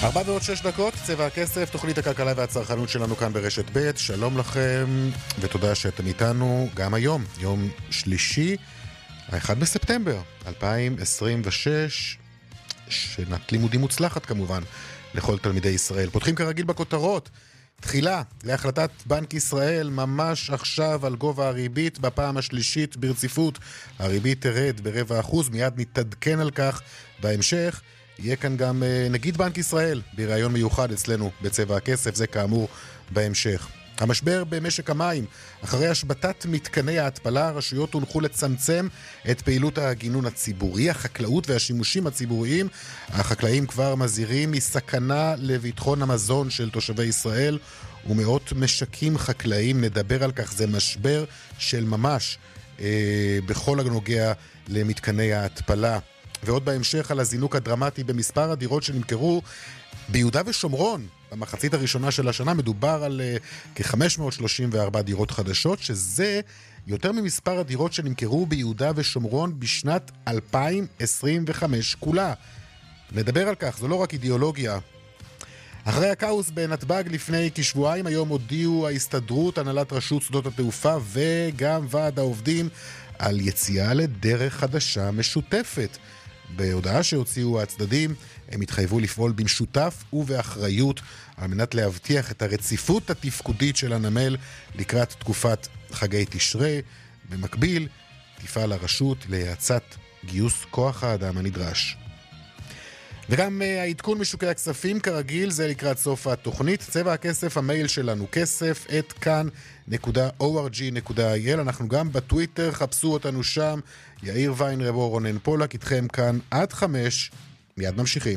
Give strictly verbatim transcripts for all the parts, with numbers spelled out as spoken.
ארבע ועוד שש דקות, צבע הכסף, תוכנית הכלכלה והצרכנות שלנו כאן ברשת ב'. שלום לכם, ותודה שאתם איתנו גם היום, יום שלישי, האחד בספטמבר אלפיים עשרים ושש, שנת לימודים מוצלחת כמובן לכל תלמידי ישראל. פותחים כרגיל בכותרות. תחילה להחלטת בנק ישראל ממש עכשיו על גובה הריבית בפעם השלישית ברציפות. הריבית תרד ברבע אחוז, מיד נתעדכן על כך בהמשך. יהיה כאן גם נגיד בנק ישראל בראיון מיוחד אצלנו בצבע הכסף, זה כאמור בהמשך. המשבר במשק המים, אחרי השבתת מתקני ההתפלה, הרשויות הונחו לצמצם את פעילות הגינון הציבורי, החקלאות והשימושים הציבוריים. החקלאים כבר מזהירים מסכנה לביטחון המזון של תושבי ישראל ומאות משקים חקלאיים. נדבר על כך, זה משבר של ממש אה, בכל הנוגע למתקני ההתפלה. ועוד בהמשך על הזינוק הדרמטי במספר הדירות שנמכרו ביהודה ושומרון. במחצית הראשונה של השנה מדובר על uh, כ-חמש מאות שלושים וארבע דירות חדשות, שזה יותר ממספר הדירות שנמכרו ביהודה ושומרון בשנת אלפיים עשרים וחמש כולה. נדבר על כך, זו לא רק אידיאולוגיה. אחרי הכאוס בנתב"ג לפני כשבועיים, היום הודיעו ההסתדרות, הנהלת רשות שדות התעופה וגם ועד העובדים על יציאה לדרך חדשה משותפת. בהודעה שהוציאו הצדדים, הם התחייבו לפעול במשותף ובאחריות על מנת להבטיח את הרציפות התפקודית של הנמל לקראת תקופת חגי תשרי. במקביל, תפעל הרשות להאצת גיוס כוח האדם הנדרש. וגם העדכון משוקי הכספים כרגיל, זה לקראת סוף התוכנית. צבע הכסף, המייל שלנו כסף את כאן נקודה או אר ג'י נקודה איי אל. אנחנו גם בטוויטר, חפשו אותנו שם. יאיר ויינרב או רונן פולק איתכם כאן עד חמש. מיד ממשיכים.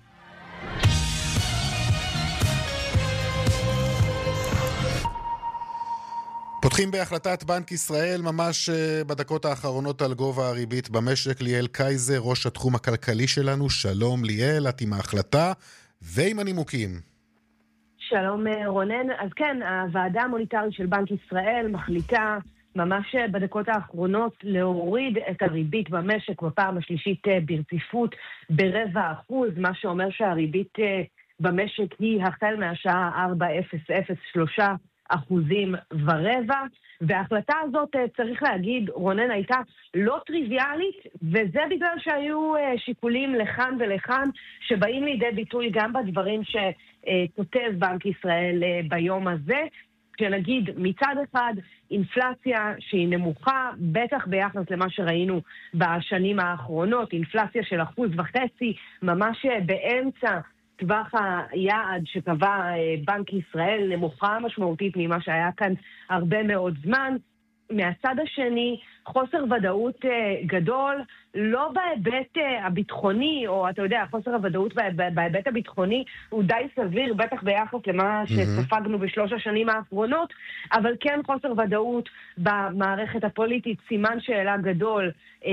פותחים בהחלטת בנק ישראל ממש בדקות האחרונות על גובה הריבית במשק. ליאל קייזר, ראש התחום הכלכלי שלנו. שלום ליאל, את עם ההחלטה ועם הנימוקים. שלום רונן. אז כן, הוועדה המוניטרית של בנק ישראל מחליטה ממש בדקות האחרונות להוריד את הריבית במשק בפעם השלישית ברציפות ברבע אחוז, מה שאומר שהריבית במשק היא החל מהשעה ארבע אפס אפס שלושה אחוזים ורבע, וההחלטה הזאת, צריך להגיד, רונן, הייתה לא טריוויאלית, וזה בגלל שהיו שיקולים לכאן ולכאן, שבאים לידי ביטוי גם בדברים שכותב בנק ישראל ביום הזה, שנגיד מצד אחד אינפלציה שהיא נמוכה, בטח ביחס למה שראינו בשנים האחרונות, אינפלציה של אחוז וחצי, ממש באמצע טווח היעד שקבע בנק ישראל, נמוכה משמעותית ממה שהיה כאן הרבה מאוד זמן. מהצד השני, חוסר ודאות גדול, לא בהיבט הביטחוני, או אתה יודע, חוסר הוודאות בהיבט הביטחוני הוא די סביר, בטח ביחס למה שספגנו בשלוש השנים האחרונות, אבל כן חוסר ודאות במערכת הפוליטית, סימן שאלה גדול,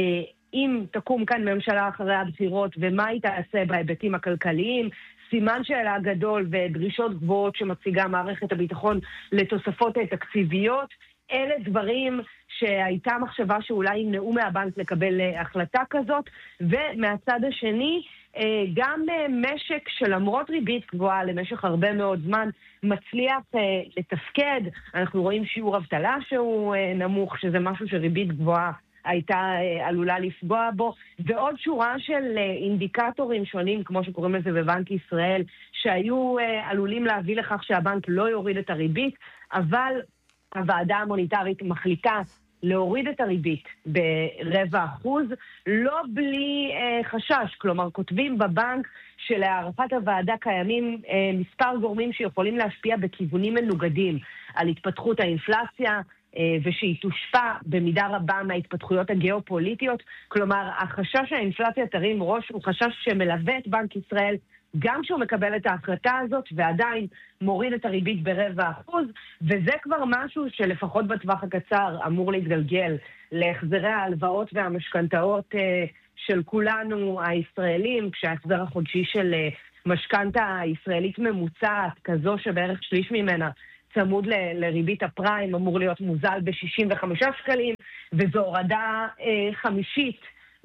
אם תקום כאן ממשלה אחרי הבחירות, ומה היא תעשה בהיבטים הכלכליים, סימן שאלה גדול ודרישות גבוהות שמציגה מערכת הביטחון לתוספות תקציביות. אלה דברים שהייתה מחשבה שאולי ימנעו מהבנק לקבל החלטה כזאת, ומהצד השני גם משק שלמרות ריבית גבוהה למשך הרבה מאוד זמן מצליח לתפקד. אנחנו רואים שיעור אבטלה שהוא נמוך, שזה משהו שריבית גבוהה הייתה עלולה לפגוע בו, ועוד שורה של אינדיקטורים שונים, כמו שקוראים לזה בבנק ישראל, שהיו עלולים להביא לכך שהבנק לא יוריד את הריבית, אבל הוועדה המוניטרית מחליטה להוריד את הריבית ברבע אחוז, לא בלי אה, חשש. כלומר, כותבים בבנק שלהערכת הוועדה קיימים אה, מספר גורמים שיכולים להשפיע בכיוונים מנוגדים על התפתחות האינפלציה, ושהיא תושפע במידה רבה מההתפתחויות הגיאופוליטיות. כלומר, החשש שהאינפלציה תרים ראש הוא חשש שמלווה את בנק ישראל גם כשהוא מקבל את ההחלטה הזאת, ועדיין מוריד את הריבית ברבע אחוז, וזה כבר משהו שלפחות בטווח הקצר אמור להתגלגל להחזרי ההלוואות והמשכנתאות של כולנו הישראלים, כשההחזר החודשי של משכנתה ישראלית ממוצעת, כזו שבערך שליש ממנה צמוד ל- לריבית הפריים, אמור להיות מוזל ב-שישים וחמישה שקלים, וזו הורדה אה, חמישית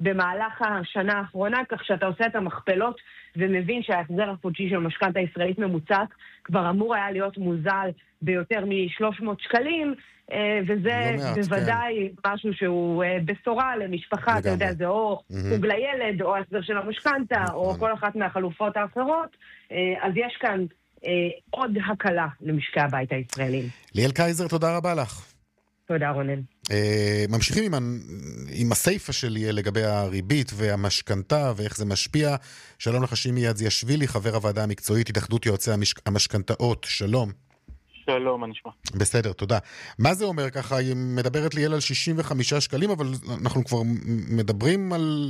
במהלך השנה האחרונה, כך שאתה עושה את המכפלות ומבין שההחזר החודשי של משכנתא ישראלית ממוצעת כבר אמור היה להיות מוזל ביותר מ-שלוש מאות שקלים, וזה לא מעט, בוודאי כן. משהו שהוא בשורה למשפחה, אתה יודע, זה או חוג לילד, או ההחזר של המשכנתא, או כל אחת מהחלופות האחרות, אז יש כאן עוד הקלה למשקי הבית הישראלים. ליאל קייזר, תודה רבה לך. תודה רונן. ממשיכים עם, עם הסייפה שלי לגבי הריבית והמשכנתה ואיך זה משפיע. שלום לך שימי יזיאשווילי, חבר הוועדה המקצועית, התאחדות יועצי המשכנתאות. שלום. שלום, מה נשמע? בסדר, תודה. מה זה אומר ככה? היא מדברת ליאל על שישים וחמישה שקלים, אבל אנחנו כבר מדברים על,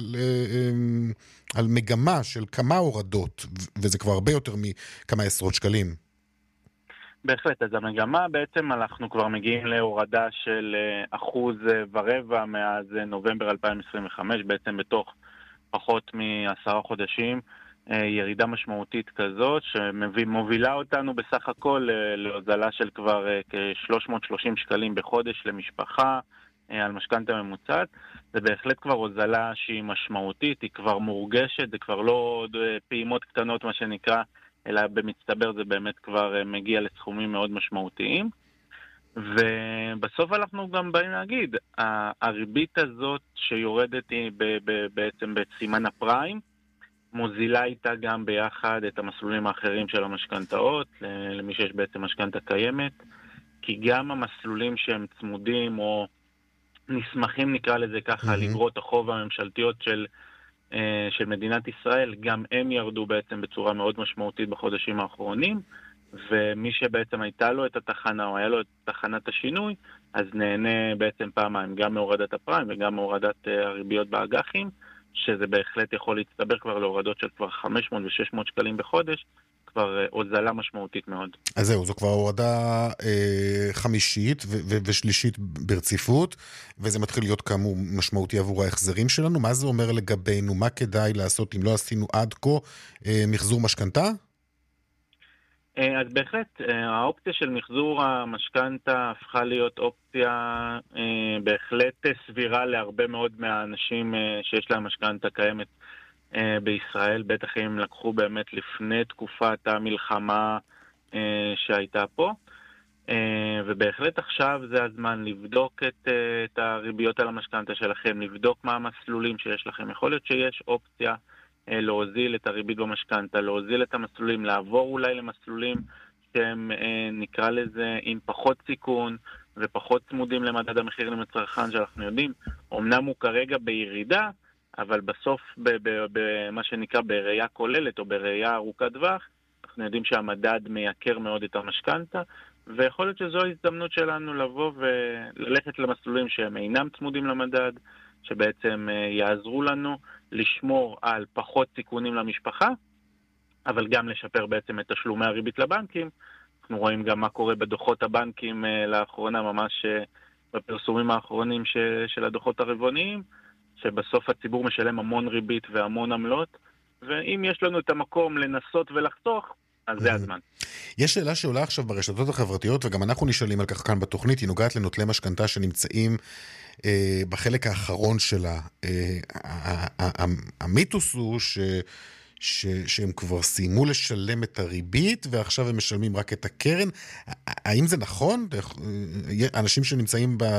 על מגמה של כמה הורדות, וזה כבר הרבה יותר מכמה עשרות שקלים. בהחלט, אז המגמה בעצם אנחנו כבר מגיעים להורדה של אחוז ורבע מאז נובמבר אלפיים עשרים וחמש, בעצם בתוך פחות מעשרה חודשים, ירידה משמעותית כזאת שמובילה אותנו בסך הכל להוזלה של כבר כ-שלוש מאות ושלושים שקלים בחודש למשפחה על משכנתא ממוצעת. זה בהחלט כבר הוזלה שהיא משמעותית, היא כבר מורגשת, זה כבר לא עוד פעימות קטנות מה שנקרא, אלא במצטבר זה באמת כבר מגיע לסכומים מאוד משמעותיים. ובסוף אנחנו גם באים להגיד, הריבית הזאת שיורדת היא בעצם בסימן הפריים, מוזילה איתה גם ביחד את המסלולים האחרים של המשכנתאות, למי שיש בעצם משכנתא קיימת, כי גם המסלולים שהם צמודים או נסמכים נקרא לזה ככה, mm-hmm. לגרות החוב הממשלתיות של של מדינת ישראל, גם הם ירדו בעצם בצורה מאוד משמעותית בחודשים האחרונים, ומי שבעצם הייתה לו את התחנה או היה לו את תחנת השינוי, אז נהנה בעצם פעמיים, גם מהורדת הפריים וגם מהורדת הריביות באג"חים, שזה בהחלט יכול להצטבר כבר להורדות של כבר חמש מאות ו-שש מאות שקלים בחודש, כבר הוזלה משמעותית מאוד. אז זהו, זו כבר הורדה אה, חמישית ו- ו- ושלישית ברציפות, וזה מתחיל להיות כאמור משמעותי עבור ההחזרים שלנו. מה זה אומר לגבינו? מה כדאי לעשות אם לא עשינו עד כה אה, מחזור משכנתא? אה, אז בהחלט, אה, האופציה של מחזור המשכנתא הפכה להיות אופציה אה, בהחלט סבירה להרבה מאוד מהאנשים אה, שיש להם משכנתא קיימת בישראל, בטח אם לקחו באמת לפני תקופת המלחמה אה, שהייתה פה, אה, ובהחלט עכשיו זה הזמן לבדוק את, אה, את הריביות על המשכנתא שלכם, לבדוק מה המסלולים שיש לכם. יכול להיות שיש אופציה אה, להוזיל את הריבית במשכנתא, להוזיל את המסלולים, לעבור אולי למסלולים שהם אה, נקרא לזה עם פחות סיכון ופחות צמודים למדד המחירים לצרכן, שאנחנו יודעים, אמנם הוא כרגע בירידה, אבל בסוף, במה שנקרא בראייה כוללת או בראייה ארוכת טווח, אנחנו יודעים שהמדד מייקר מאוד את המשכנתא, ויכול להיות שזו ההזדמנות שלנו לבוא וללכת למסלולים שהם אינם צמודים למדד, שבעצם יעזרו לנו לשמור על פחות סיכונים למשפחה, אבל גם לשפר בעצם את תשלומי הריבית לבנקים. אנחנו רואים גם מה קורה בדוחות הבנקים לאחרונה, ממש בפרסומים האחרונים של הדוחות הרבעוניים, שבסוף הציבור משלם המון ריבית והמון עמלות, ואם יש לנו את המקום לנסות ולחתוך, אז זה הזמן. יש שאלה שעולה עכשיו ברשתות החברתיות, וגם אנחנו נשאלים על כך כאן בתוכנית, היא נוגעת לנוטלי משכנתא שנמצאים אה, בחלק האחרון שלה. אה, המיתוס הוא ש... ש... שהם כבר סיימו לשלם את הריבית, ועכשיו הם משלמים רק את הקרן. האם זה נכון? אנשים שנמצאים ב...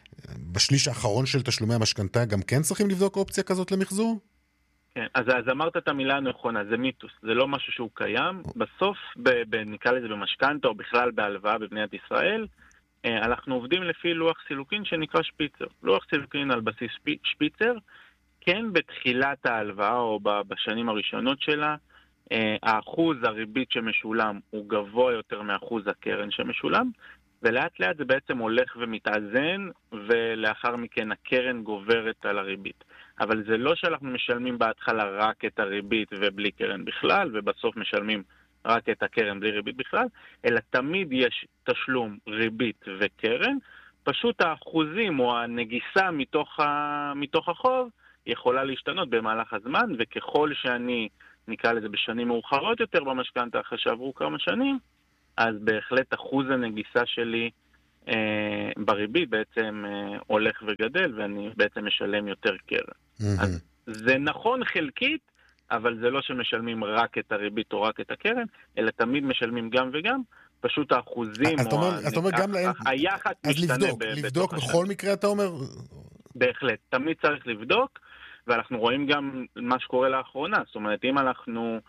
בשליש האחרון של תשלומי המשכנתא גם כן צריכים לבדוק אופציה כזאת למחזור? כן, אז, אז אמרת את המילה הנכונה, זה מיתוס, זה לא משהו שהוא קיים. בסוף, ב, ב, נקרא לזה במשכנתא או בכלל בהלוואה במדינת ישראל, אה, אנחנו עובדים לפי לוח סילוקין שנקרא שפיצר. לוח סילוקין על בסיס שפיצר, כן בתחילת ההלוואה או בשנים הראשונות שלה, אה, האחוז הריבית שמשולם הוא גבוה יותר מאחוז הקרן שמשולם, ולאט לאט זה בעצם הולך ומתאזן, ולאחר מכן הקרן גוברת על הריבית. אבל זה לא שאנחנו משלמים בהתחלה רק את הריבית ובלי קרן בכלל, ובסוף משלמים רק את הקרן בלי ריבית בכלל, אלא תמיד יש תשלום ריבית וקרן, פשוט האחוזים או הנגיסה מתוך, ה... מתוך החוב יכולה להשתנות במהלך הזמן, וככל שאני נקרא לזה בשנים מאוחרות יותר במשכנתא אחרי שעברו כמה שנים, אז בהחלט אחוז הנגיסה שלי בריבית בעצם הולך וגדל, ואני בעצם משלם יותר קרן. אז זה נכון חלקית, אבל זה לא שמשלמים רק את הריבית או רק את הקרן, אלא תמיד משלמים גם וגם, פשוט האחוזים, אז אתה אומר גם להם, היחס משתנה. אז לבדוק, לבדוק בכל מקרה אתה אומר? בהחלט, תמיד צריך לבדוק, ואנחנו רואים גם מה שקורה לאחרונה, זאת אומרת, אם אנחנו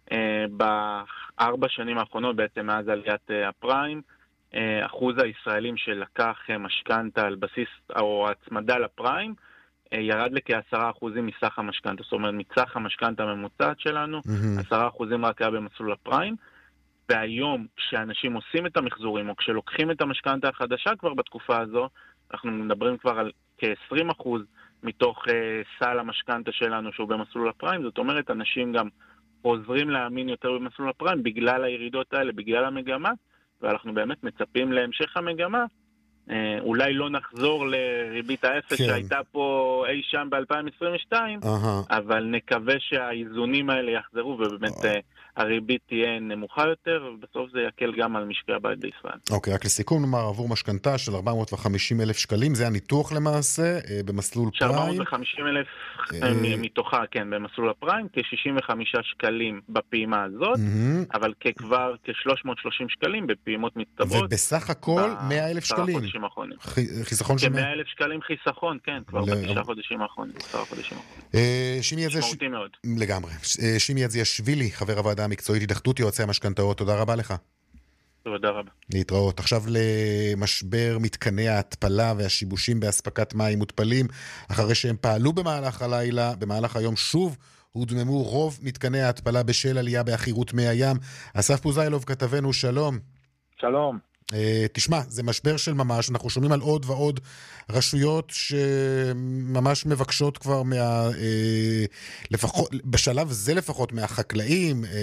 בארבע שנים האחרונות, בעצם מאז עליית הפריים, אחוז הישראלים שלקח משכנתה על בסיס או הצמדה לפריים, ירד לכעשרה אחוזים מסך המשכנתה. זאת אומרת, מצח המשכנתה הממוצעת שלנו, עשרה אחוזים רק היה במסלול הפריים, והיום כשאנשים עושים את המחזורים, או כשלוקחים את המשכנתה החדשה כבר בתקופה הזו, אנחנו מדברים כבר על כ-עשרים אחוז מתוך uh, סל המשכנתה שלנו שהוא במסלול הפריים. זאת אומרת, אנשים גם עוזרים להאמין יותר במסלול הפריים בגלל הירידות האלה, בגלל המגמה, ואנחנו באמת מצפים להמשך המגמה. אה, אולי לא נחזור לריבית האפס כן. שהייתה פה אי שם ב-אלפיים עשרים ושתיים, uh-huh. אבל נקווה שהאיזונים האלה יחזרו, ובאמת uh-huh. הריבית תהיה נמוכה יותר, ובסוף זה יקל גם על משקי הבית בישראל. אוקיי, רק לסיכום, נאמר, עבור משכנתה של ארבע מאות וחמישים אלף שקלים, זה הניתוח למעשה, במסלול פריים. ארבע מאות וחמישים אלף מתוכה, כן, במסלול הפריים, כ-שישים וחמישה שקלים בפעימה הזאת, אבל ככבר כ-שלוש מאות ושלושים שקלים בפעימות מצטברות. ובסך הכל מאה אלף שקלים. חיסכון של מאה אלף שקלים חיסכון, כן, כבר בתשעה חודשים האחרונים, עשרה חודשים האחרונים. משמעותי מאוד. לגמרי. שימי אדזיאשווילי, חבר הוועדה המקצועית התאחדות יועצי המשכנתאות, תודה רבה לך. תודה רבה. להתראות. עכשיו למשבר מתקני ההתפלה והשיבושים באספקת מים מותפלים, אחרי שהם פעלו במהלך הלילה, במהלך היום שוב הודממו רוב מתקני ההתפלה בשל עלייה באחירות מי הים. אסף פוזיילוב כתבנו, שלום. שלום. Uh, תשמע, זה משבר של ממש, אנחנו שומעים על עוד ועוד רשויות שממש מבקשות כבר מה, uh, לפחות, בשלב זה לפחות מהחקלאים uh,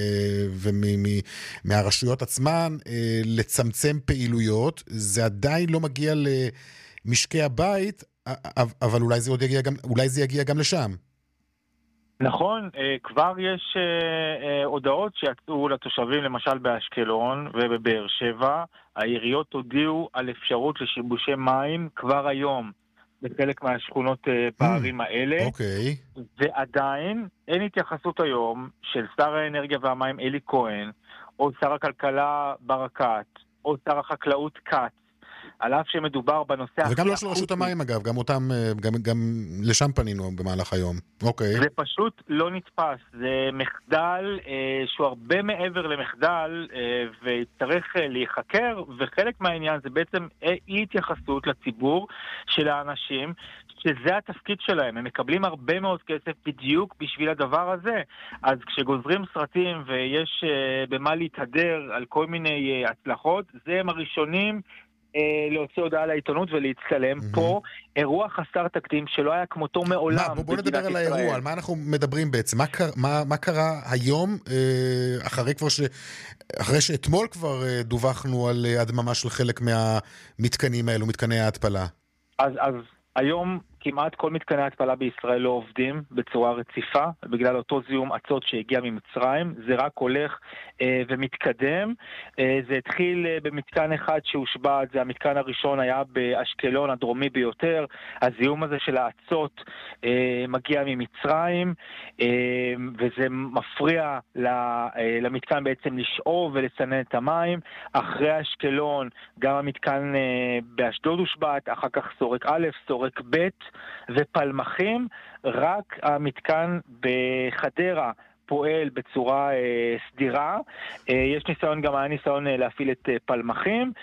ומהרשויות עצמן uh, לצמצם פעילויות. זה עדיין לא מגיע למשקי הבית, אבל אולי זה, עוד יגיע גם, אולי זה יגיע גם לשם. נכון, כבר יש הודעות שיצאו לתושבים, למשל באשקלון ובבאר שבע. העיריות הודיעו על אפשרות לשיבושי מים כבר היום בחלק מהשכונות פערים האלה. אוקיי. ועדיין אין התייחסות היום של שר האנרגיה והמים אלי כהן, או שר הכלכלה ברקת, או שר החקלאות כץ, על אף שמדובר בנושא... וגם לא של רשות המים אגב, גם אותם, גם, גם לשם פנינו במהלך היום. אוקיי. זה פשוט לא נתפס, זה מחדל אה, שהוא הרבה מעבר למחדל, אה, וצריך אה, להיחקר, וחלק מהעניין זה בעצם אי התייחסות לציבור של האנשים, שזה התפקיד שלהם. הם מקבלים הרבה מאוד כסף בדיוק בשביל הדבר הזה. אז כשגוזרים סרטים ויש אה, במה להתהדר על כל מיני אה, הצלחות, זה הם הראשונים להוציא הודעה לעיתונות ולהצטלם. Mm-hmm. פה אירוע חסר תקדים שלא היה כמותו מעולם. מה, בוא, בוא נדבר על האירוע, על מה אנחנו מדברים בעצם? מה, קר, מה, מה קרה היום, אחרי, כבר ש, אחרי שאתמול כבר דווחנו על הדממה של חלק מהמתקנים האלו, מתקני ההתפלה? אז, אז היום כמעט כל מתקני ההתפלה בישראל לא עובדים בצורה רציפה, בגלל אותו זיהום עצות שהגיע ממצרים. זה רק הולך אה, ומתקדם. אה, זה התחיל אה, במתקן אחד שהושבע, זה המתקן הראשון היה באשקלון, הדרומי ביותר. הזיהום הזה של העצות אה, מגיע ממצרים, אה, וזה מפריע אה, למתקן בעצם לשאוב ולסנן את המים. אחרי אשקלון, גם המתקן אה, באשדוד הושבע, אחר כך סורק א', סורק ב', ופלמחים. רק המתקן בחדרה פועל בצורה אה, סדירה. אה, יש ניסיון, גם היה ניסיון אה, להפעיל את אה, פלמחים,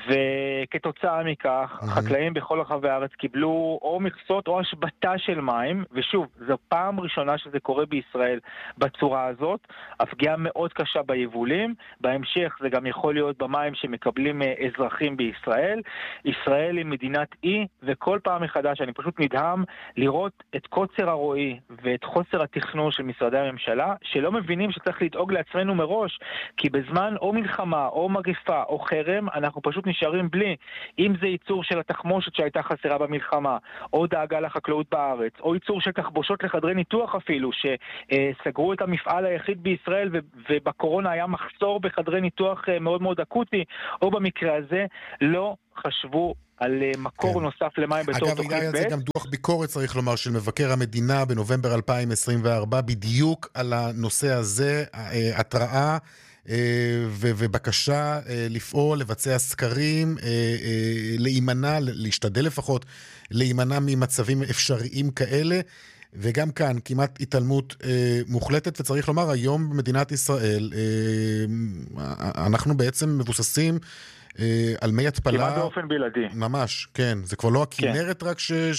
וכתוצאה מכך mm-hmm. חקלאים בכל רחבי הארץ קיבלו או מכסות או השבתה של מים, ושוב, זו פעם ראשונה שזה קורה בישראל בצורה הזאת. הפגיעה מאוד קשה ביבולים, בהמשך זה גם יכול להיות במים שמקבלים אה, אזרחים בישראל. ישראל היא מדינת אי, וכל פעם מחדש אני פשוט נדהם לראות את קוצר הרועי ואת חוסר התכנון של משרדי הממשלה, תחושה שלא מבינים שצריך לדאוג לעצמנו מראש, כי בזמן או מלחמה, או מגפה, או חרם, אנחנו פשוט נשארים בלי. אם זה ייצור של התחמושת שהייתה חסרה במלחמה, או דאגה לחקלאות בארץ, או ייצור של תחבושות לחדרי ניתוח אפילו, שסגרו את המפעל היחיד בישראל, ובקורונה היה מחסור בחדרי ניתוח מאוד מאוד אקוטי, או במקרה הזה לא חשבו על מקור כן. נוסף למים בתור אגב, תוכנית ב'. אגב, היה זה גם דוח ביקורת, צריך לומר, של מבקר המדינה בנובמבר אלפיים עשרים וארבע, בדיוק על הנושא הזה, התראה ו- ובקשה לפעול, לבצע סקרים, להימנע, להשתדל לפחות, להימנע ממצבים אפשריים כאלה, וגם כאן כמעט התעלמות אה, מוחלטת, וצריך לומר, היום במדינת ישראל אה, אנחנו בעצם מבוססים אה, על מי התפלה. כמעט באופן בלעדי. ממש, כן. זה כבר לא הכינרת כן. רק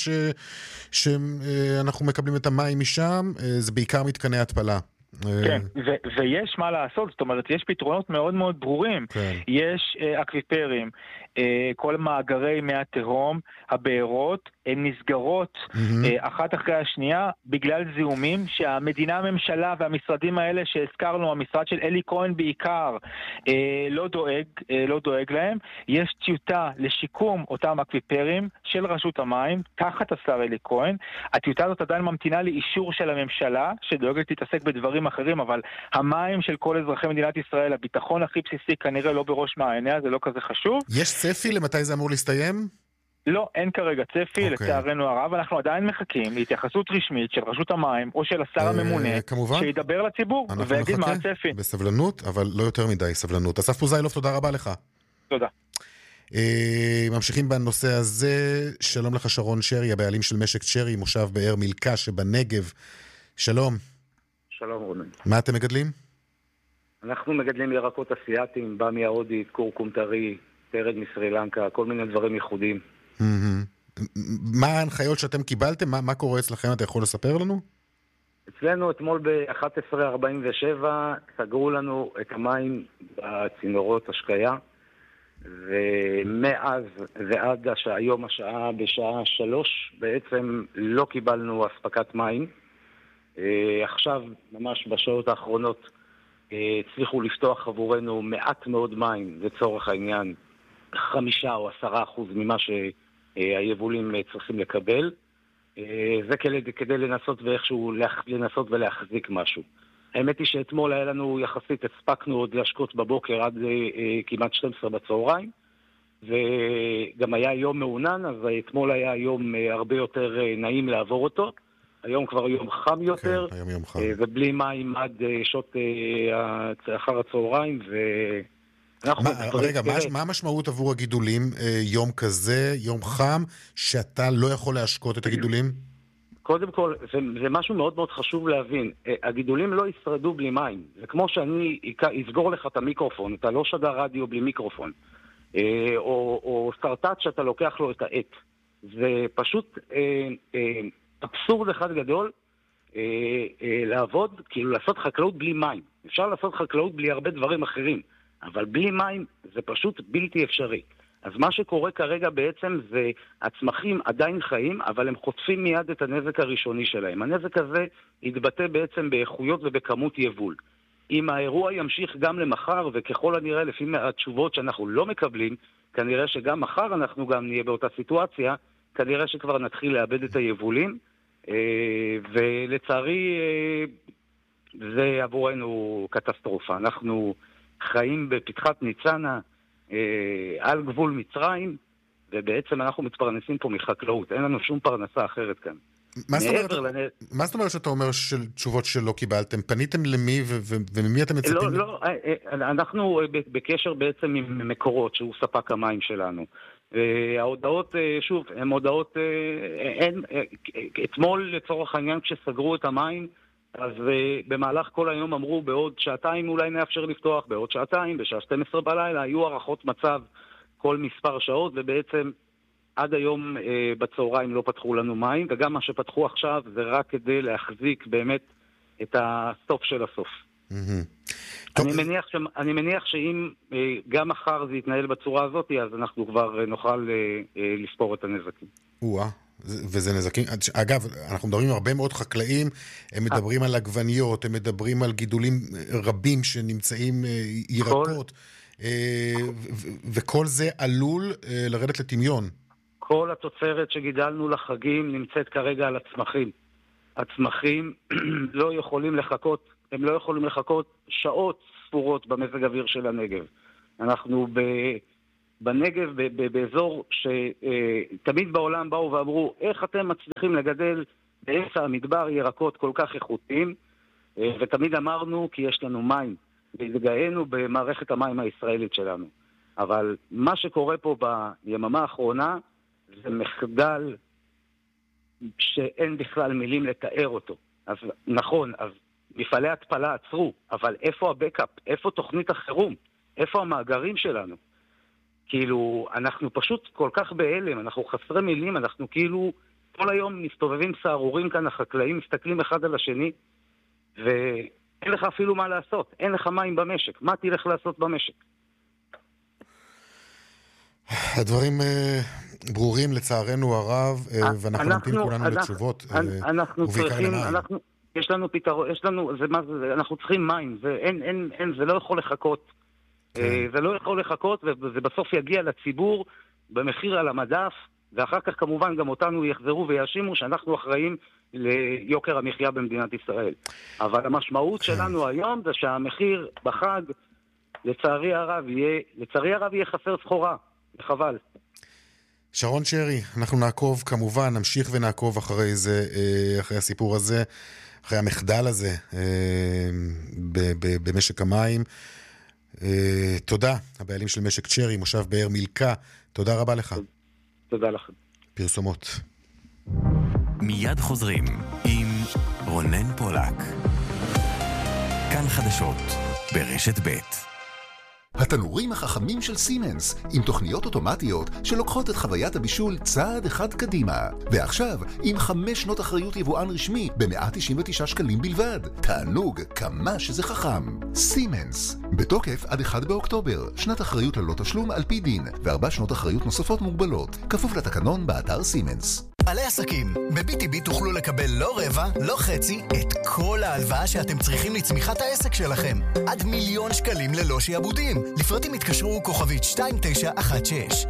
שאנחנו מקבלים את המים משם, אה, זה בעיקר מתקני התפלה. כן, ו- ויש מה לעשות, זאת אומרת, יש פתרונות מאוד מאוד ברורים. כן. יש אה, אקוויפרים, אה, כל מאגרי מי התהום, הבארות, הן נסגרות mm-hmm. אה, אחת אחרי השנייה בגלל זיהומים שהמדינה, הממשלה והמשרדים האלה שהזכרנו, המשרד של אלי כהן בעיקר, אה, לא דואג, אה, לא דואג להם. יש טיוטה לשיקום אותם אקוויפרים של רשות המים, תחת השר אלי כהן. הטיוטה הזאת עדיין ממתינה לאישור של הממשלה, שדואגת להתעסק בדברים אחרים, אבל המים של כל אזרחי מדינת ישראל, הביטחון הכי בסיסי כנראה לא בראש מעייניה, זה לא כזה חשוב. יש צפי למתי זה אמור להסתיים? לא, אין כרגע צפי, okay. לצערנו הרב, אנחנו עדיין מחכים להתייחסות רשמית של רשות המים או של השר הממונה, כמובן, שידבר לציבור ויגיד מה הצפי. בסבלנות, אבל לא יותר מדי סבלנות. אסף פוזיילוב, תודה רבה לך. תודה. ממשיכים בנושא הזה, שלום לך שרון שרי, הבעלים של משק שרי, מושב באר מילכה שבנגב. שלום. שלום רונן. מה אתם מגדלים? אנחנו מגדלים ירקות אסיאטיים, במיה הודית, קורקום טרי, תרד מסרי לנקה, כל מיני דברים ייחודיים. מה ההנחיות שאתם קיבלתם? מה, מה קורה אצלכם? אתה יכול לספר לנו? אצלנו אתמול ב-אחת עשרה ארבעים ושבע סגרו לנו את המים בצינורות השקיה, ומאז ועד השעה, היום השעה בשעה שלוש בעצם לא קיבלנו אספקת מים. עכשיו, ממש בשעות האחרונות, הצליחו לפתוח עבורנו מעט מאוד מים, לצורך העניין, חמישה או עשרה אחוז ממה שהיבולים צריכים לקבל. זה כדי, כדי לנסות ואיכשהו לנסות ולהחזיק משהו. האמת היא שאתמול היה לנו יחסית, הספקנו עוד להשקות בבוקר עד כמעט שתים עשרה בצהריים, וגם היה יום מעונן, אז אתמול היה יום הרבה יותר נעים לעבור אותו. היום כבר יום חם יותר, כן, היום יום חם. ובלי מים עד שעות אחר הצהריים, ואנחנו... מה, רגע, מה, מה המשמעות עבור הגידולים יום כזה, יום חם, שאתה לא יכול להשקות את הגידולים? קודם כל, זה, זה משהו מאוד מאוד חשוב להבין. הגידולים לא ישרדו בלי מים. זה כמו שאני אסגור לך את המיקרופון, אתה לא שדר רדיו בלי מיקרופון. או, או סרטט שאתה לוקח לו את העט. זה פשוט... אבסורד אחד גדול אה, אה, לעבוד, כאילו לעשות חקלאות בלי מים. אפשר לעשות חקלאות בלי הרבה דברים אחרים, אבל בלי מים זה פשוט בלתי אפשרי. אז מה שקורה כרגע בעצם זה הצמחים עדיין חיים, אבל הם חוטפים מיד את הנזק הראשוני שלהם. הנזק הזה יתבטא בעצם באיכויות ובכמות יבול. אם האירוע ימשיך גם למחר, וככל הנראה לפי התשובות שאנחנו לא מקבלים, כנראה שגם מחר אנחנו גם נהיה באותה סיטואציה, כנראה שכבר נתחיל לאבד את היבולים, ולצערי זה עבורנו קטסטרופה. אנחנו חיים בפתחת ניצנה על גבול מצרים, ובעצם אנחנו מתפרנסים פה מחקלאות. אין לנו שום פרנסה אחרת כאן. מה זאת אומרת שאתה אומר תשובות שלא קיבלתם? פניתם למי וממי אתם מצפים? לא, לא, אנחנו בקשר בעצם עם מקורות, שהוא ספק המים שלנו. ההודעות, שוב, הן הודעות, אין, אתמול לצורך העניין כשסגרו את המים, אז במהלך כל היום אמרו בעוד שעתיים אולי נאפשר לפתוח, בעוד שעתיים, בשעה שתים עשרה בלילה, היו הערכות מצב כל מספר שעות, ובעצם עד היום בצהריים לא פתחו לנו מים, וגם מה שפתחו עכשיו זה רק כדי להחזיק באמת את הסוף של הסוף. אני מניח, ש... אני מניח שאם גם מחר זה יתנהל בצורה הזאת, אז אנחנו כבר נוכל לספור את הנזקים. וואה, וזה נזקים, אגב, אנחנו מדברים עם הרבה מאוד חקלאים, הם מדברים על עגבניות, הם מדברים על גידולים רבים שנמצאים ירקות, וכל זה עלול לרדת לטמיון. כל התוצרת שגידלנו לחגים נמצאת כרגע על הצמחים. הצמחים לא יכולים לחכות, הם לא יכולים לחכות שעות ספורות במזג אוויר של הנגב. אנחנו ב... בנגב, ב- ב- באזור שתמיד בעולם באו ואמרו, איך אתם מצליחים לגדל באמצע המדבר ירקות כל כך איכותיים, ותמיד אמרנו כי יש לנו מים, והתגאינו במערכת המים הישראלית שלנו. אבל מה שקורה פה ביממה האחרונה, זה מחדל שאין בכלל מילים לתאר אותו. אז נכון, אז מפעלי התפלה עצרו, אבל איפה הבקאפ? איפה תוכנית החירום? איפה המאגרים שלנו? כאילו, אנחנו פשוט כל כך בהלם, אנחנו חסרי מילים, אנחנו כאילו כל היום מסתובבים סערורים כאן, החקלאים מסתכלים אחד על השני, ואין לך אפילו מה לעשות, אין לך מים במשק, מה תלך לעשות במשק? הדברים ברורים לצערנו הרב, ואנחנו נמתין כולנו לתשובות, ובעיקר למים. יש לנו פתרון, יש לנו, זה מה זה, אנחנו צריכים מים, זה, אין, אין, אין, זה לא יכול לחכות. זה לא יכול לחכות, וזה בסוף יגיע לציבור במחיר על המדף, ואחר כך כמובן גם אותנו יחזרו ויאשימו שאנחנו אחראים ליוקר המחיה במדינת ישראל. אבל המשמעות שלנו היום זה שהמחיר בחג, לצערי הרב יהיה, לצערי הרב יהיה חסר סחורה, וחבל. שרון שרי, אנחנו נעקוב כמובן, נמשיך ונעקוב אחרי זה, אחרי הסיפור הזה, אחרי המחדל הזה במשק המים. תודה, הבעלים של משק צ'רי, מושב באר מילכה, תודה רבה לך. תודה לכם. פרסומות. מיד חוזרים עם רונן פולק. כאן חדשות ברשת ב'. התנורים החכמים של סימנס, עם תוכניות אוטומטיות שלוקחות את חוויית הבישול צעד אחד קדימה. ועכשיו, עם חמש שנות אחריות יבואן רשמי ב-מאה תשעים ותשעה שקלים בלבד. תענוג, כמה שזה חכם. סימנס, בתוקף עד אחד באוקטובר, שנת אחריות ללא תשלום על פי דין, וארבע שנות אחריות נוספות מוגבלות. כפוף לתקנון באתר סימנס. בעלי עסקים, ב-בי טי בי תוכלו לקבל לא רבע, לא חצי, את כל ההלוואה שאתם צריכים לצמיחת העסק שלכם. עד מיליון שקלים ללא שיעבודים. לפרטים התקשרו כוכבית שתיים תשע אחת שש.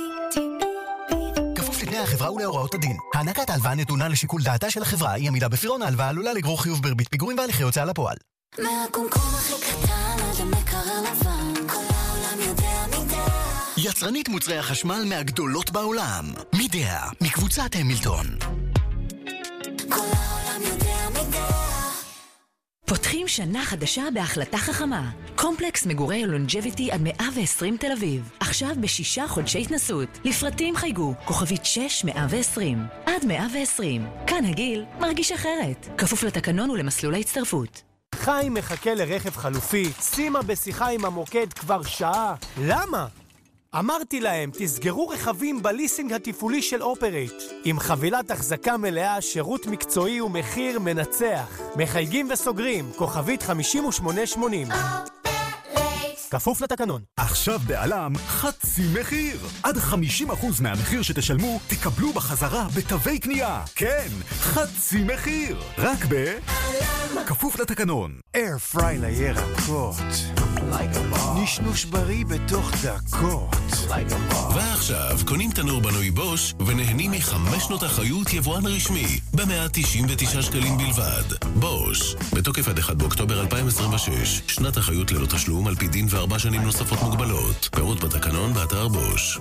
כפוף לתנאי החברה ולהוראות הדין. הענקת ההלוואה נתונה לשיקול דעתה של החברה, היא עמידה בפירעון ההלוואה עלולה לגרור חיוב בריבית פיגורים והליכי הוצאה לפועל. מהקומקום הכי קטן עד למקרר לבן, כל העולם יודע מידה. יצרנית מוצרי החשמל מהגדולות בעולם. מידה, מקבוצת המילטון. כל העולם יודע מידה. פותחים שנה חדשה בהחלטה חכמה. קומפלקס מגורי לונג'ביטי עד מאה ועשרים תל אביב. עכשיו בשישה חודשי התנסות. לפרטים חייגו, כוכבית שש מאה ועשרים. עד מאה ועשרים. כאן הגיל מרגיש אחרת. כפוף לתקנון ולמסלול ההצטרפות. חיים מחכה לרכב חלופי. שימה בשיחה עם המוקד כבר שעה. למה? אמרתי להם, תסגרו רכבים בליסינג התפעולי של אופרייט. עם חבילת החזקה מלאה, שירות מקצועי ומחיר מנצח. מחייגים וסוגרים, כוכבית חמישים ושמונה שמונים. כפוף לתקנון. עכשיו בעלם חצי מחיר. עד חמישים אחוז מהמחיר שתשלמו תקבלו בחזרה בתווי קנייה. כן, חצי מחיר. רק ב... כפוף לתקנון. אייר פריי לירקות. נשנוש בריא בתוך דקות. ועכשיו קונים תנור בנוי בוש ונהנים מחמש שנות אחריות יבואן רשמי ב-מאה תשעים ותשעה שקלים בלבד. בוש, בתוקף עד אחד באוקטובר אלפיים עשרים ושש. שנת אחריות ללא תשלום על פי דין וארבע שנים נוספות מוגבלות. פירוט בתקנון באתר בוש.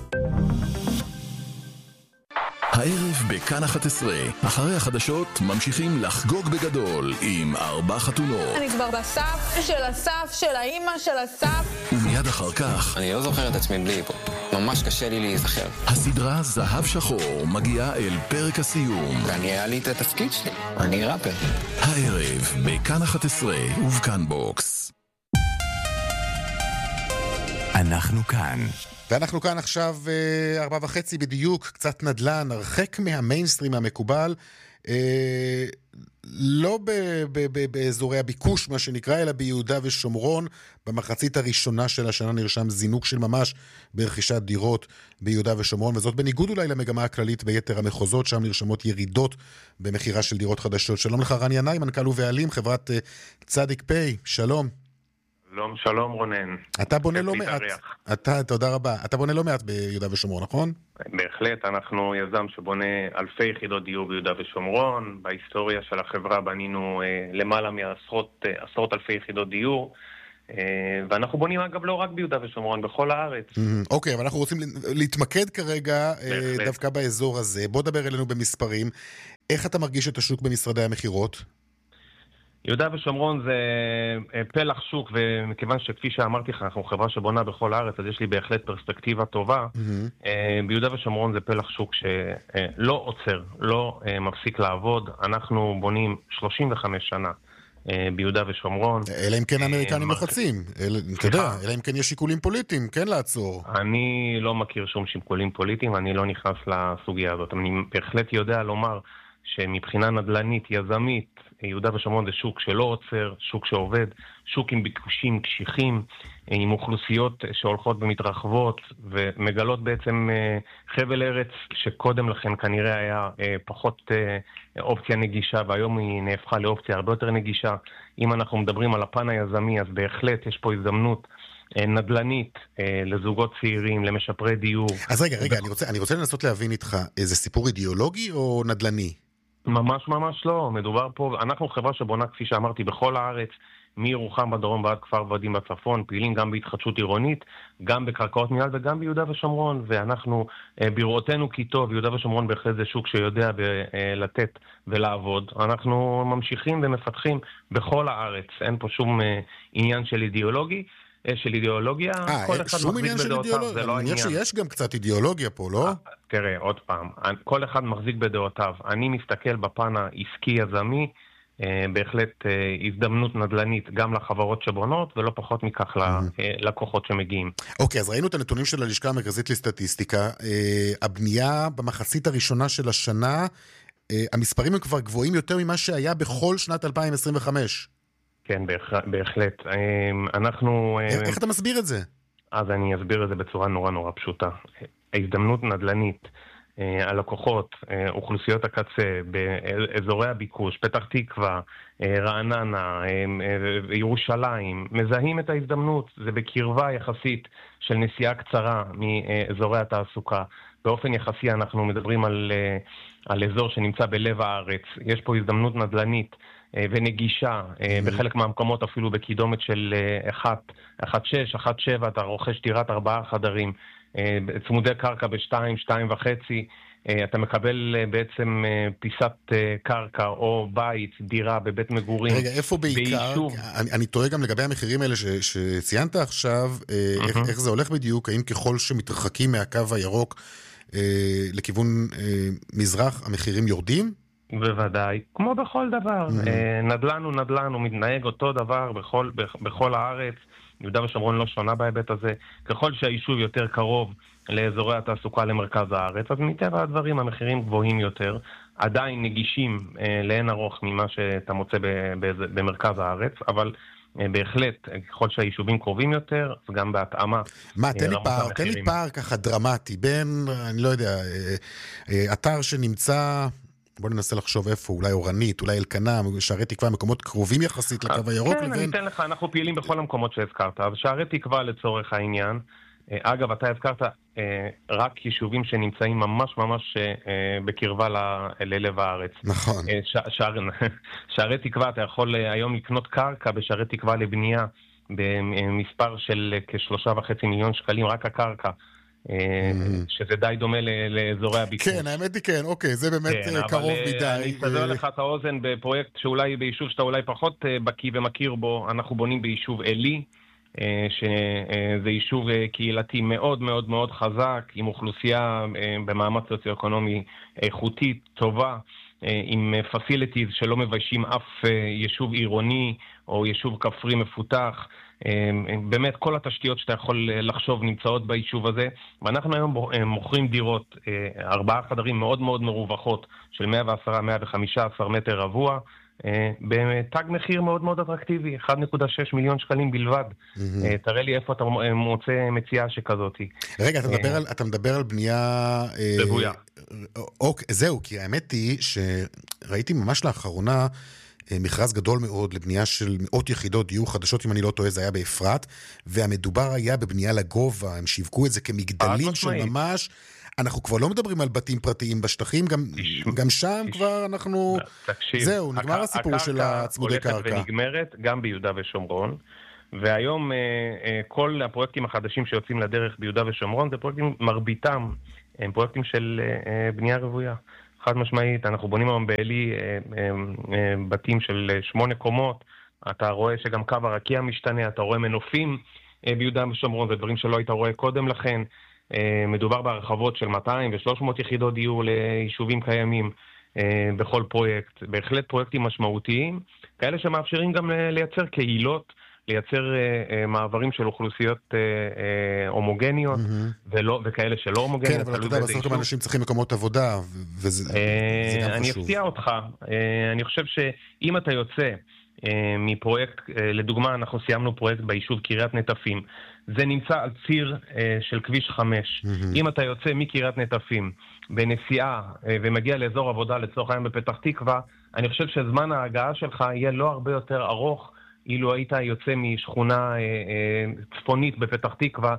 הערב בכאן אחת עשרה, אחרי החדשות ממשיכים לחגוג בגדול עם ארבע חתונות. אני כבר בסף של הסף של האימא של הסף. ומיד אחר כך... אני לא זוכר את עצמי בלי פה. ממש קשה לי להיזכר. הסדרה זהב שחור מגיעה אל פרק הסיום. ואני היה לי את התפקיד שלי. אני ראפר. הערב בכאן אחת עשרה ובכאן בוקס. אנחנו כאן. ואנחנו כאן עכשיו ארבע וחצי בדיוק, קצת נדלן, הרחק מהמיינסטרים המקובל, לא באזורי הביקוש, מה שנקרא, אלא ביהודה ושומרון. במחצית הראשונה של השנה נרשם זינוק של ממש ברכישת דירות ביהודה ושומרון, וזאת בניגוד אולי למגמה הכללית ביתר המחוזות, שם נרשמות ירידות במחירה של דירות חדשות. שלום לך רן ינאי, מנכ"ל ובעלים, חברת צדיק פי, שלום. שלום, שלום רונן. אתה בונה לא מעט, אתה, תודה רבה, אתה בונה לא מעט ביהודה ושומרון, נכון? בהחלט, אנחנו יזם שבונה אלפי יחידות דיור ביהודה ושומרון. בהיסטוריה של החברה בנינו אה, למעלה מעשרות אה, עשרות אלפי יחידות דיור, אה, ואנחנו בונים אגב לא רק ביהודה ושומרון, בכל הארץ. אוקיי, אבל אנחנו רוצים להתמקד כרגע אה, דווקא באזור הזה. בוא דבר אלינו במספרים. איך אתה מרגיש את השוק במשרדי המחירות? יהודה ושומרון זה פלח שוק, ומכיוון שכפי שאמרתי לך, אנחנו חברה שבונה בכל הארץ, אז יש לי בהחלט פרספקטיבה טובה. Mm-hmm. ביהודה ושומרון זה פלח שוק שלא עוצר, לא מפסיק לעבוד. אנחנו בונים שלושים וחמש שנה ביהודה ושומרון. אלא אם כן האמריקנים לוחצים, אתה יודע, אלא אם כן יש שיקולים פוליטיים, כן לעצור. אני לא מכיר שום שיקולים פוליטיים, אני לא נכנס לסוגיה הזאת. אני בהחלט יודע לומר שמבחינה נדל"נית, יזמית, יהודה ושומרון זה שוק שלא עוצר, שוק שעובד, שוק עם ביקושים קשיחים, עם אוכלוסיות שהולכות ומתרחבות, ומגלות בעצם חבל ארץ שקודם לכן כנראה היה פחות אופציה נגישה, והיום היא נהפכה לאופציה הרבה יותר נגישה. אם אנחנו מדברים על הפן היזמי, אז בהחלט יש פה הזדמנות נדל"נית לזוגות צעירים, למשפרי דיור. אז רגע, רגע, אני רוצה, אני רוצה לנסות להבין איתך, איזה סיפור אידיאולוגי או נדל"ני? ממש ממש לא, מדובר פה, אנחנו חברה שבונה כפי שאמרתי בכל הארץ, מירוחם בדרום ועד כפר ורדים בצפון, פעילים גם בהתחדשות עירונית, גם בקרקעות מינהל וגם ביהודה ושומרון, ואנחנו בראותנו כי טוב, יהודה ושומרון בהחלט זה שוק שיודע לתת ולעבוד, אנחנו ממשיכים ומפתחים בכל הארץ, אין פה שום עניין של אידיאולוגי, של אידיאולוגיה, כל אחד מחזיק בדעותיו, זה לא העניין. אני חושב שיש גם קצת אידיאולוגיה פה, לא? תראה, עוד פעם, כל אחד מחזיק בדעותיו. אני מסתכל בפן העסקי יזמי, בהחלט הזדמנות נדל"נית גם לחברות שבונות, ולא פחות מכך ללקוחות שמגיעים. אוקיי, אז ראינו את הנתונים של הלשכה המרכזית לסטטיסטיקה. הבנייה במחצית הראשונה של השנה, המספרים הם כבר גבוהים יותר ממה שהיה בכל שנת אלפיים עשרים וחמש. כן, בהחלט. אנחנו... איך אתה מסביר את זה? אז אני אסביר את זה בצורה נורא נורא פשוטה. ההזדמנות נדל"נית, הלקוחות, אוכלוסיות הקצה, באזורי הביקוש, פתח תקווה, רעננה, ירושלים, מזהים את ההזדמנות. זה בקרבה יחסית של נסיעה קצרה מאזורי התעסוקה. באופן יחסי אנחנו מדברים על, על אזור שנמצא בלב הארץ. יש פה הזדמנות נדל"נית ונגישה, בחלק מהמקומות אפילו בקידומת של אחת, אחת שש, אחת שבע, אתה רוכש דירת ארבעה חדרים, צמודי קרקע בשתיים, שתיים וחצי, אתה מקבל בעצם פיסת קרקע או בית, דירה בבית מגורים. רגע, איפה בעיקר? אני, אני תוהה גם לגבי המחירים האלה ש, שציינת עכשיו, איך, איך זה הולך בדיוק? האם ככל שמתרחקים מהקו הירוק לכיוון מזרח, המחירים יורדים? בוודאי, כמו בכל דבר. נדל"ן הוא נדל"ן, הוא מתנהג אותו דבר בכל, בכל הארץ. יהודה ושומרון לא שונה בהיבט הזה. ככל שהיישוב יותר קרוב לאזורי התעסוקה למרכז הארץ, אז מטבע הדברים המחירים גבוהים יותר, עדיין נגישים לאין ארוך ממה שאתה מוצא במרכז הארץ, אבל בהחלט, ככל שהיישובים קרובים יותר, גם בהתאמה. מה, תן לי פער, תן לי פער ככה דרמטי, בין, אני לא יודע, אתר שנמצא... בוא ננסה לחשוב איפה, אולי אורנית, אולי אלקנה, שערי תקווה, מקומות קרובים יחסית לקו הירוק. כן, אני אתן לך, אנחנו פעילים בכל המקומות שהזכרת. אז שערי תקווה לצורך העניין. אגב, אתה הזכרת רק יישובים שנמצאים ממש ממש בקרבה ללב הארץ. נכון. שערי תקווה, אתה יכול היום לקנות קרקע בשערי תקווה לבנייה במספר של כשלושה וחצי מיליון שקלים, רק הקרקע. שזה די דומה לאזורי הביקוש. כן, האמת היא כן, אוקיי, זה באמת קרוב מדי. אני אסתדר לך את האוזן בפרויקט שאולי ביישוב שאתה אולי פחות בקיא ומכיר בו, אנחנו בונים ביישוב אלי, שזה יישוב קהילתי מאוד מאוד מאוד חזק, עם אוכלוסייה במאמץ סוציו-אקונומי איכותית, טובה, עם פסיליטיז שלא מביישים אף יישוב עירוני או יישוב כפרי מפותח. באמת כל התשתיות שאתה יכול לחשוב נמצאות ביישוב הזה, ואנחנו היום מוכרים דירות ארבעה חדרים מאוד מאוד מרווחות של מאה ועשר עד מאה וחמישה עשר מטר רבוע, בתג מחיר מאוד מאוד אטרקטיבי, אחד נקודה שש מיליון שקלים בלבד. תראה לי איפה אתה מוצא מציאה שכזאת. רגע, אתה מדבר על, אתה מדבר על בנייה רבויה. זהו, כי האמת היא שראיתי ממש לאחרונה מכרז גדול מאוד לבנייה של מאות יחידות דיור חדשות, אם אני לא טועה, זה היה באפרת, והמדובר היה בבנייה לגובה, הם שיווקו את זה כמגדלים של ממש, אנחנו כבר לא מדברים על בתים פרטיים בשטחים, גם, גם שם כבר אנחנו... תקשיב, זהו, נגמר הסיפור של הצמודי קרקע. הולכת ונגמרת גם ביהודה ושומרון, והיום כל הפרויקטים החדשים שיוצאים לדרך ביהודה ושומרון, זה פרויקטים מרביתם, הם פרויקטים של בנייה רבויה. חד משמעית, אנחנו בונים היום בעלי בתים של שמונה קומות, אתה רואה שגם קו הרקיע משתנה, אתה רואה מנופים ביהודה ושומרון, זה דברים שלא היית רואה קודם לכן. מדובר בהרחבות של מאתיים ו-שלוש מאות יחידות דיור ליישובים קיימים בכל פרויקט. בהחלט פרויקטים משמעותיים, כאלה שמאפשרים גם לייצר קהילות, לייצר מעברים של אוכלוסיות הומוגניות, וכאלה שלא הומוגניות. כן, אבל אתה יודע, בסוף גם אנשים צריכים מקומות עבודה, וזה גם חשוב. אני אפתיע אותך, אני חושב שאם אתה יוצא מפרויקט, לדוגמה, אנחנו סיימנו פרויקט ביישוב קריית נטפים, זה נמצא על ציר של כביש חמש. אם אתה יוצא מקריית נטפים בנסיעה ומגיע לאזור עבודה לצורך היום בפתח תקווה, אני חושב שזמן ההגעה שלך יהיה לא הרבה יותר ארוך, אילו היית יוצא משכונה צפונית בפתח תקווה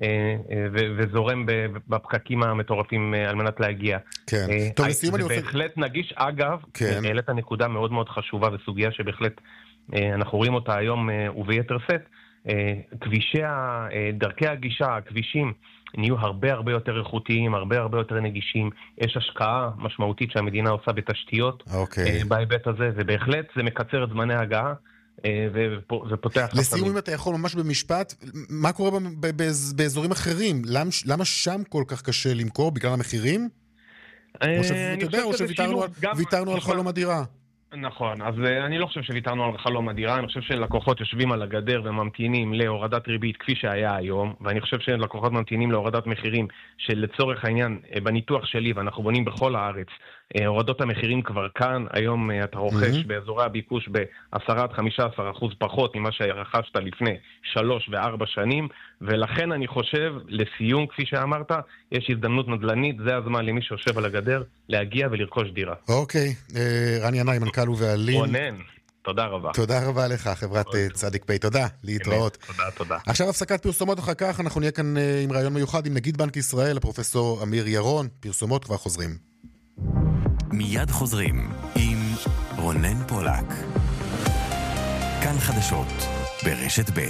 וזורם בפקקים המטורפים על מנת להגיע. כן. טוב, לסיום אני רוצה... זה בהחלט נגיש, אגב, העלית נקודה מאוד מאוד חשובה וסוגיה שבהחלט אנחנו רואים אותה היום וביתר סט, כבישי, דרכי הגישה, הכבישים, נהיו הרבה הרבה יותר איכותיים, הרבה הרבה יותר נגישים. יש השקעה משמעותית שהמדינה עושה בתשתיות okay. בהיבט הזה, ובהחלט זה מקצר את זמני ההגעה, וזה פותח... לסיום, אם אתה יכול ממש במשפט, מה קורה באזורים אחרים? למה שם כל כך קשה למכור בגלל המחירים? או שוויתרנו על חלום הדירה? נכון, אז אני לא חושב שוויתרנו על חלום הדירה, אני חושב שלקוחות יושבים על הגדר וממתינים להורדת ריבית כפי שהיה היום, ואני חושב שלקוחות ממתינים להורדת מחירים שלצורך העניין בניתוח שלי, ואנחנו בונים בכל הארץ, הורדות המחירים כבר כאן, היום אתה רוכש mm-hmm. באזורי הביקוש ב-עשרה עד חמישה עשר אחוז פחות ממה שרכשת לפני שלוש וארבע שנים, ולכן אני חושב, לסיום כפי שאמרת, יש הזדמנות נדל"נית, זה הזמן למי שיושב על הגדר להגיע ולרכוש דירה. אוקיי, רני ינאי, מנכ"ל ובעלים. רונן, תודה רבה. תודה רבה לך, חברת צדיק פי, תודה, להתראות. תודה, תודה. עכשיו הפסקת פרסומות, אחר כך אנחנו נהיה כאן עם רעיון מיוחד עם נגיד בנק ישראל, הפרופסור אמיר ירון. פרסומות, כבר חוזרים. מיד חוזרים עם רונן פולק. כאן חדשות ברשת ב'.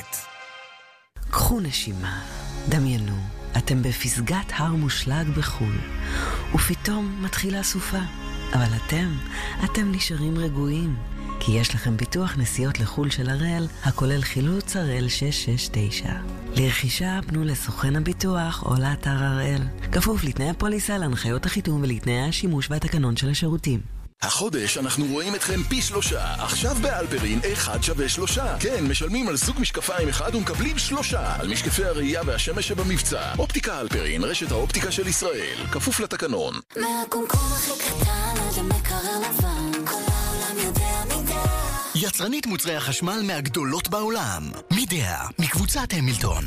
קחו נשימה, דמיינו, אתם בפסגת הר מושלג בחול, ופתאום מתחילה סופה. אבל אתם, אתם נשארים רגועים, כי יש לכם ביטוח נסיעות לחול של הראל, הכולל חילוץ הראל שש שש תשע. לרכישה פנו לסוכן הביטוח או לאתר הראל. כפוף לתנאי הפוליסה, להנחיות החיתום ולתנאי השימוש והתקנון של השירותים. החודש אנחנו רואים אתכם פי שלושה. עכשיו באלפרין אחד שווה שלושה. כן, משלמים על סוג משקפיים אחד ומקבלים שלושה. על משקפי הראייה והשמש שבמבצע. אופטיקה אלפרין, רשת האופטיקה של ישראל. כפוף לתקנון. מהקומקום הכי קטן עד המקרר לבן, כל העולם יודע מידה. יצרנית מוצרי החשמל מהגדולות בעולם. מידה, מקבוצת המילטון.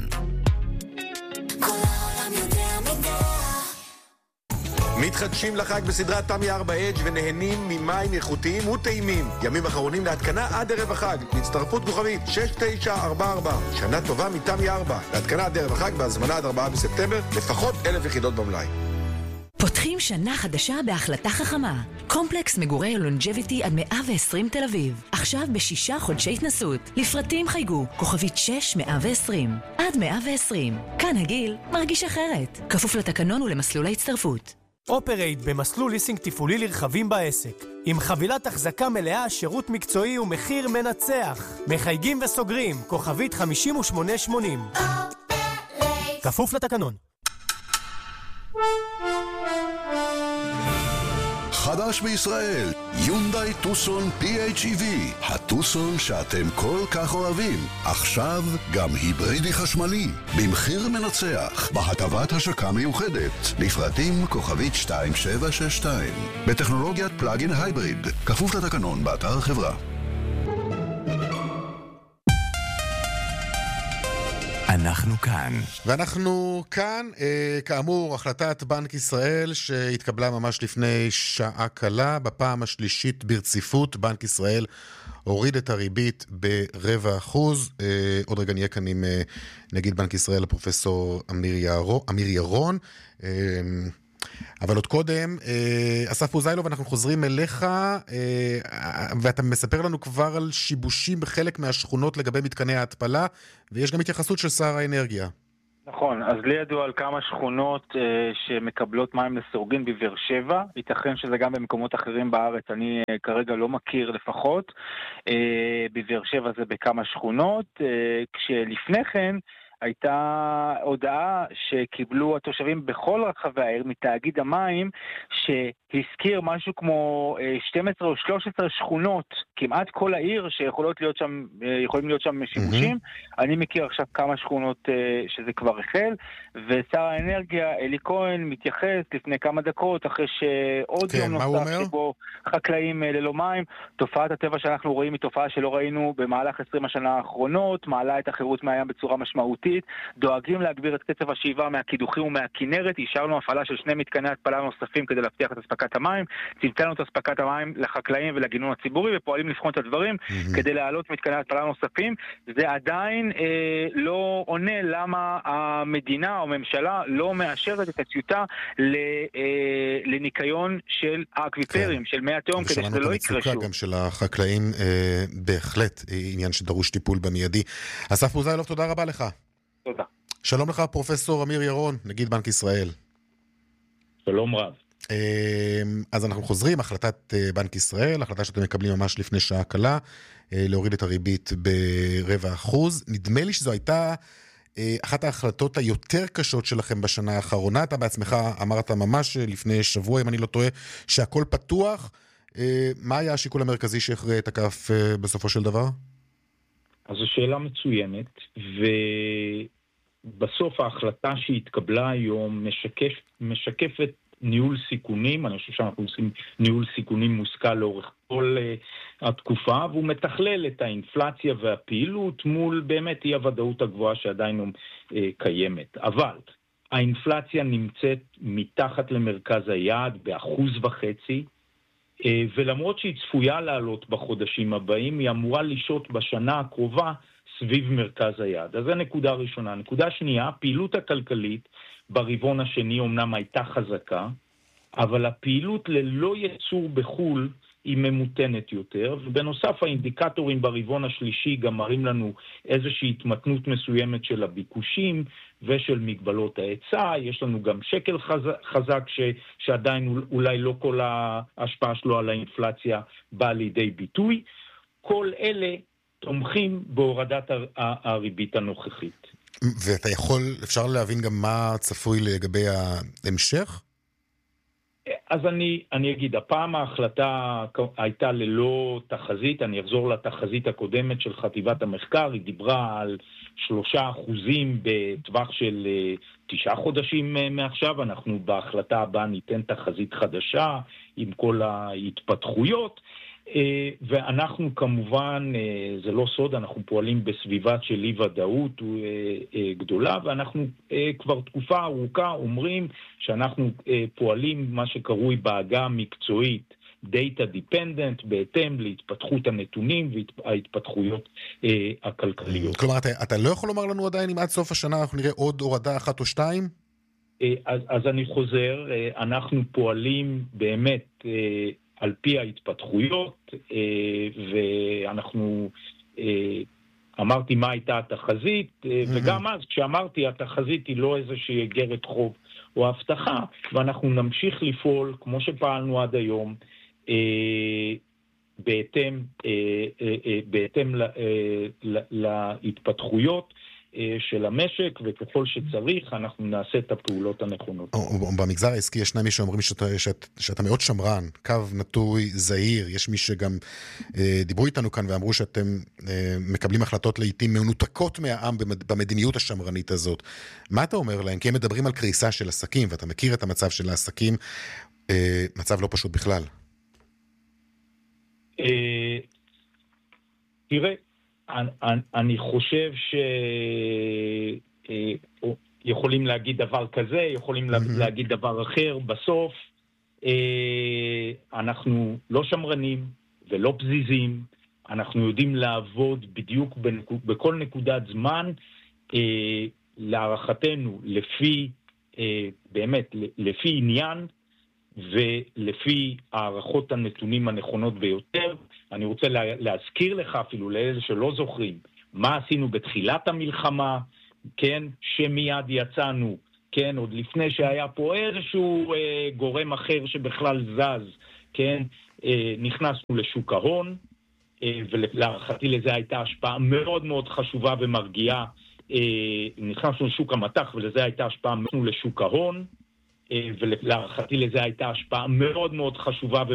כל העולם יודע מידה. מתחדשים לחג בסדרת תמי ארבע אדג' ונהנים ממים איכותיים וטעימים. ימים אחרונים להתקנה עד ערב החג. להצטרפות כוכבית שש תשע ארבע ארבע. שנה טובה מתמי ארבע. להתקנה עד ערב החג בהזמנה עד ארבעה בספטמבר. לפחות אלף יחידות במלאי. פותחים שנה חדשה בהחלטה חכמה. קומפלקס מגורי לונג'ביטי עד מאה ועשרים תל אביב. עכשיו בשישה חודשי התנסות. לפרטים חייגו, כוכבית שש מאה ועשרים. עד מאה ועשרים. כאן הגיל מרגיש אחרת. כפוף לתקנון ולמסלול ההצטרפות. אופרייט במסלול ליסינג תפעולי לרכבים בעסק. עם חבילת החזקה מלאה, שירות מקצועי ומחיר מנצח. מחייגים וסוגרים, כוכבית חמישים ושמונה שמונים. כפוף לתקנון. חדש בישראל, יונדאי טוסון פי אייץ' אי וי, הטוסון שאתם כל כך אוהבים. עכשיו גם היברידי חשמלי, במחיר מנצח, בהטבת השקה מיוחדת, לפרטים כוכבית שתיים שבע שש שתיים, בטכנולוגיית פלאגין הייבריד, כפוף לתקנון באתר החברה. אנחנו כאן. ואנחנו כאן, אה, כאמור, החלטת בנק ישראל שהתקבלה ממש לפני שעה קלה, בפעם השלישית ברציפות, בנק ישראל הוריד את הריבית ברבע אחוז. אה, עוד רגע נהיה כאן עם אה, נגיד בנק ישראל, הפרופסור אמיר ירון. אמיר ירון. אה, אבל עוד קודם, אסף פוזיילוב, אנחנו חוזרים אליך, ואתה מספר לנו כבר על שיבושים בחלק מהשכונות לגבי מתקני ההתפלה, ויש גם התייחסות של שר האנרגיה. נכון, אז לי ידוע על כמה שכונות אה, שמקבלות מים לסורגין בבאר שבע, ייתכן שזה גם במקומות אחרים בארץ, אני אה, כרגע לא מכיר לפחות, אה, בבאר שבע זה בכמה שכונות, אה, כשלפני כן, הייתה הודעה שקיבלו התושבים בכל רחבי העיר מתאגיד המים שהזכיר משהו כמו שתים עשרה או שלוש עשרה שכונות, כמעט כל העיר שיכולות להיות שם, יכולים להיות שם שימושים. Mm-hmm. אני מכיר עכשיו כמה שכונות שזה כבר החל, ושר האנרגיה אלי כהן מתייחס לפני כמה דקות אחרי שעוד כן, יום נוסף שבו חקלאים ללא מים. תופעת הטבע שאנחנו רואים היא תופעה שלא ראינו במהלך עשרים השנה האחרונות, מעלה את החירות מהים בצורה משמעותית, דואגים להגביר את קצב השאיבה מהקידוחים ומהכינרת, אישרנו הפעלה של שני מתקני התפלה נוספים כדי להבטיח את אספקת המים, צמצמנו את אספקת המים לחקלאים ולגינון הציבורי, ופועלים לבחון את הדברים mm-hmm. כדי להעלות מתקני התפלה נוספים. זה עדיין אה, לא עונה למה המדינה או ממשלה לא מאשרת את הטיוטה ל, אה, לניקיון של האקוויפרים, כן. של מי התהום, כדי שזה לא יקרה שוב. גם של החקלאים, אה, בהחלט עניין שדרוש טיפול במיידי. אסף פוזיילוב, תודה רבה לך. תודה. שלום לך, פרופסור אמיר ירון, נגיד בנק ישראל. שלום רב. אז אנחנו חוזרים, החלטת בנק ישראל, החלטה שאתם מקבלים ממש לפני שעה קלה, להוריד את הריבית ברבע אחוז. נדמה לי שזו הייתה אחת ההחלטות היותר קשות שלכם בשנה האחרונה. אתה בעצמך אמרת ממש לפני שבוע, אם אני לא טועה, שהכל פתוח. מה היה השיקול המרכזי שהכריע את הכף בסופו של דבר? אז זו שאלה מצוינת, ובסוף ההחלטה שהתקבלה היום משקף, משקפת ניהול סיכונים. אני חושב שאנחנו עושים ניהול סיכונים מושכל לאורך כל uh, התקופה, והוא מתכלל את האינפלציה והפעילות מול באמת אי הוודאות הגבוהה שעדיין uh, קיימת. אבל האינפלציה נמצאת מתחת למרכז היעד באחוז וחצי, ולמרות שהיא צפויה לעלות בחודשים הבאים, היא אמורה לשהות בשנה הקרובה סביב מרכז היעד. אז זו נקודה ראשונה. נקודה שנייה, הפעילות הכלכלית ברבעון השני אומנם הייתה חזקה, אבל הפעילות ללא ייצור בחול היא ממותנת יותר, ובנוסף האינדיקטורים ברבעון השלישי גם מראים לנו איזושהי התמתנות מסוימת של הביקושים ושל מגבלות ההיצע. יש לנו גם שקל חזק, חזק ש, שעדיין אולי לא כל ההשפעה שלו על האינפלציה באה לידי ביטוי. כל אלה תומכים בהורדת הריבית הנוכחית. ואתה יכול, אפשר להבין גם מה צפוי לגבי ההמשך? אז אני, אני אגיד, הפעם ההחלטה הייתה ללא תחזית, אני אחזור לתחזית הקודמת של חטיבת המחקר, היא דיברה על שלושה אחוזים בטווח של תשעה חודשים מעכשיו, אנחנו בהחלטה הבאה ניתן תחזית חדשה עם כל ההתפתחויות, ואנחנו כמובן, זה לא סוד, אנחנו פועלים בסביבה של אי ודאות גדולה, ואנחנו כבר תקופה ארוכה אומרים שאנחנו פועלים מה שקרוי בעגה המקצועית data dependent, בהתאם להתפתחות הנתונים וההתפתחויות הכלכליות. כלומר, אתה, אתה לא יכול לומר לנו עדיין אם עד סוף השנה אנחנו נראה עוד הורדה אחת או שתיים? אז, אז אני חוזר, אנחנו פועלים באמת על פי ההתפתחויות, ואנחנו, אמרתי מה הייתה התחזית, וגם אז כשאמרתי התחזית היא לא איזושהי אגרת חוב או הבטחה, ואנחנו נמשיך לפעול כמו שפעלנו עד היום, בהתאם, בהתאם להתפתחויות, של המשק, וככל שצריך אנחנו נעשה את הפעולות הנכונות. במגזר העסקי ישנם מי שאומרים שאתה, שאת, שאתה מאוד שמרן, קו נטוי, זהיר, יש מי שגם אה, דיברו איתנו כאן ואמרו שאתם אה, מקבלים החלטות לעתים מנותקות מהעם במדיניות השמרנית הזאת. מה אתה אומר להם? כי הם מדברים על קריסה של עסקים, ואתה מכיר את המצב של העסקים, אה, מצב לא פשוט בכלל. אה, תראה, אני, אני חושב שיכולים להגיד דבר כזה, יכולים mm-hmm. להגיד דבר אחר. בסוף אנחנו לא שמרנים ולא פזיזים, אנחנו יודעים לעבוד בדיוק בכל נקודת זמן, להערכתנו לפי, באמת, לפי עניין ולפי הערכות הנתונים הנכונות ביותר. אני רוצה להזכיר לך אפילו לאלה שלא זוכרים מה עשינו בתחילת המלחמה, כן, שמיד יצאנו, כן, עוד לפני שהיה פה איזשהו אה, גורם אחר שבכלל זז, כן, אה, נכנסנו לשוק ההון, אה, ולהערכתי לזה הייתה השפעה מאוד מאוד חשובה ומרגיעה, אה, נכנסנו לשוק המתח ולזה הייתה השפעה מאוד לשוק ההון, ולהערכתי לזה הייתה השפעה מאוד מאוד חשובה